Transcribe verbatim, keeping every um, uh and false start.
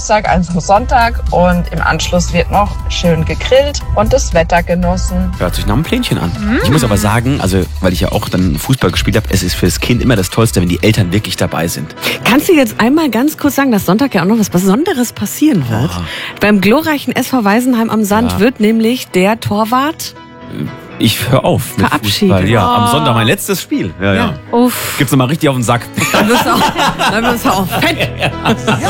Samstag, eins am Sonntag und im Anschluss wird noch schön gegrillt und das Wetter genossen. Hört sich nach einem Plänchen an. Mm. Ich muss aber sagen, also weil ich ja auch dann Fußball gespielt habe, es ist für das Kind immer das Tollste, wenn die Eltern wirklich dabei sind. Kannst du jetzt einmal ganz kurz sagen, dass Sonntag ja auch noch was Besonderes passieren wird? Oh. Beim glorreichen S V Weisenheim am Sand ja. wird nämlich der Torwart... Ich höre auf mit Fußball. Ja, oh. Am Sonntag mein letztes Spiel. Ja, ja. ja. Gibt's nochmal richtig auf den Sack. Dann bist du auch, dann bist du auch fett. Ja.